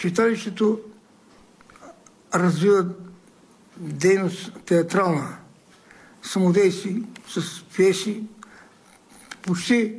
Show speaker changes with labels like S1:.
S1: читалището развива дейност театрална, самодействие с пиеси, почти